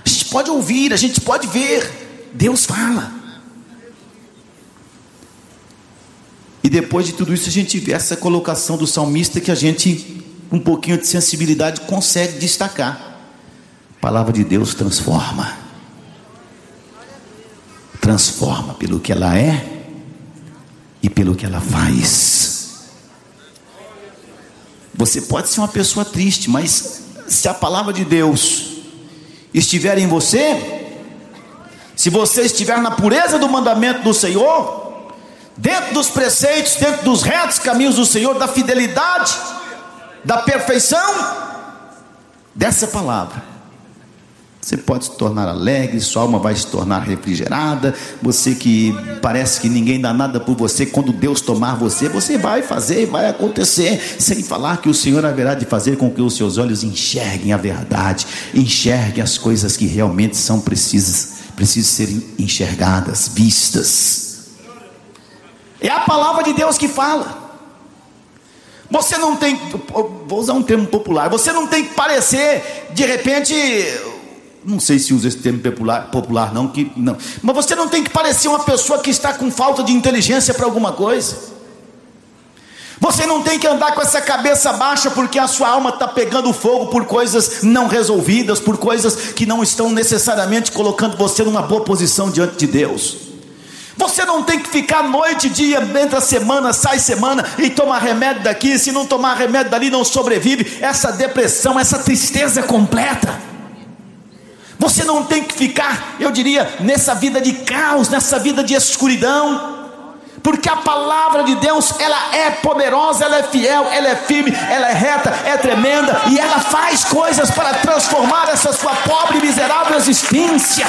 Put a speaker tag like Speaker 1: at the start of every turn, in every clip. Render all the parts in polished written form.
Speaker 1: A gente pode ouvir, a gente pode ver, Deus fala. E depois de tudo isso a gente vê essa colocação do salmista que a gente, com um pouquinho de sensibilidade, consegue destacar. A palavra de Deus transforma. Transforma pelo que ela é e pelo que ela faz. Você pode ser uma pessoa triste, mas se a palavra de Deus estiver em você, se você estiver na pureza do mandamento do Senhor, dentro dos preceitos, dentro dos retos caminhos do Senhor, da fidelidade, da perfeição dessa palavra, você pode se tornar alegre, sua alma vai se tornar refrigerada. Você que parece que ninguém dá nada por você, quando Deus tomar você, você vai fazer, vai acontecer, sem falar que o Senhor haverá de fazer com que os seus olhos enxerguem a verdade, enxerguem as coisas que realmente são precisam serem enxergadas, vistas. É a palavra de Deus que fala. Você não tem, vou usar um termo popular, você não tem que parecer, de repente, não sei se usa esse termo popular não, mas você não tem que parecer uma pessoa que está com falta de inteligência para alguma coisa. Você não tem que andar com essa cabeça baixa porque a sua alma está pegando fogo por coisas não resolvidas, por coisas que não estão necessariamente colocando você numa boa posição diante de Deus. Você não tem que ficar noite e dia, entra semana, sai semana e tomar remédio daqui, se não tomar remédio dali não sobrevive, essa depressão, essa tristeza completa. Você não tem que ficar, eu diria, nessa vida de caos, nessa vida de escuridão, porque a palavra de Deus, ela é poderosa, ela é fiel, ela é firme, ela é reta, é tremenda, e ela faz coisas para transformar essa sua pobre e miserável existência.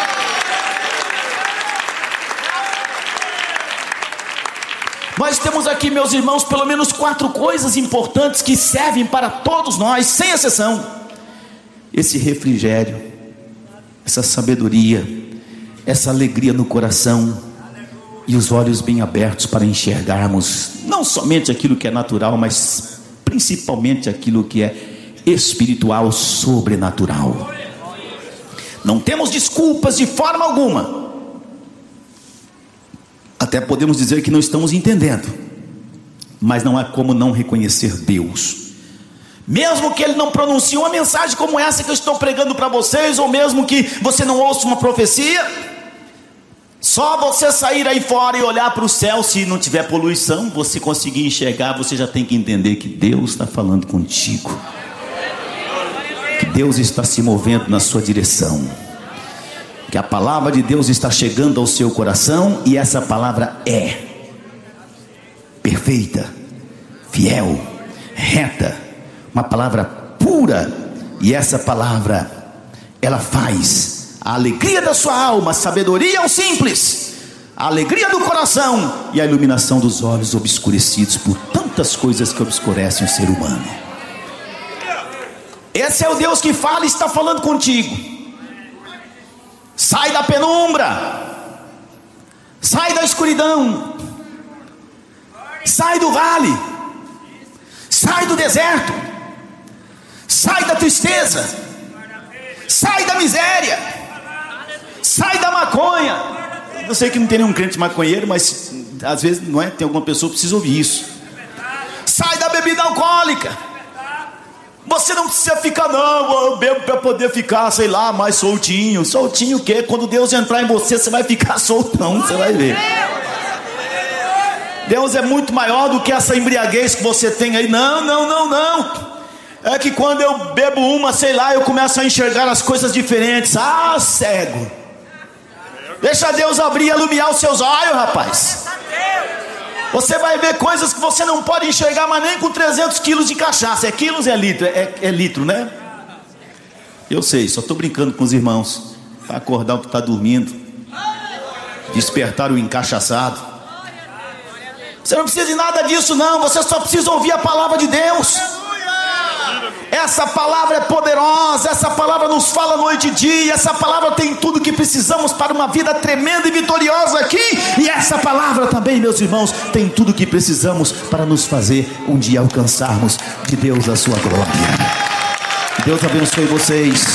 Speaker 1: Nós temos aqui, meus irmãos, pelo menos 4 coisas importantes que servem para todos nós, sem exceção: esse refrigério, essa sabedoria, essa alegria no coração e os olhos bem abertos para enxergarmos não somente aquilo que é natural, mas principalmente aquilo que é espiritual, sobrenatural. Não temos desculpas de forma alguma. Até podemos dizer que não estamos entendendo, mas não há como não reconhecer Deus. Mesmo que Ele não pronuncie uma mensagem como essa que eu estou pregando para vocês, ou mesmo que você não ouça uma profecia, só você sair aí fora e olhar para o céu, se não tiver poluição, você conseguir enxergar, você já tem que entender que Deus está falando contigo, que Deus está se movendo na sua direção, que a palavra de Deus está chegando ao seu coração, e essa palavra é perfeita, fiel, reta, uma palavra pura, e essa palavra, ela faz a alegria da sua alma, a sabedoria ao simples, a alegria do coração e a iluminação dos olhos obscurecidos por tantas coisas que obscurecem o ser humano. Esse é o Deus que fala e está falando contigo. Sai da penumbra, sai da escuridão, sai do vale, sai do deserto, sai da tristeza, sai da miséria, sai da maconha. Eu sei que não tem nenhum crente maconheiro, mas às vezes não é, tem alguma pessoa que precisa ouvir isso. Sai da bebida alcoólica. Você não precisa ficar, não, eu bebo para poder ficar, sei lá, mais soltinho. Soltinho o quê? Quando Deus entrar em você, você vai ficar soltão, você vai ver. Deus é muito maior do que essa embriaguez que você tem aí. Não. É que quando eu bebo uma, sei lá, eu começo a enxergar as coisas diferentes. Ah, cego. Deixa Deus abrir e iluminar os seus olhos, rapaz. Você vai ver coisas que você não pode enxergar, mas nem com 300 quilos de cachaça. É quilos, é litro, é litro, né? Eu sei, só estou brincando com os irmãos, para acordar o que está dormindo, despertar o encachaçado. Você não precisa de nada disso não, você só precisa ouvir a palavra de Deus. Essa palavra é poderosa, essa palavra nos fala noite e dia, essa palavra tem tudo que precisamos para uma vida tremenda e vitoriosa aqui, e essa palavra também, meus irmãos, tem tudo que precisamos para nos fazer um dia alcançarmos de Deus a sua glória. Deus abençoe vocês.